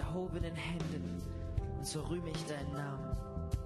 erhobenen Händen, und so rühme ich deinen Namen.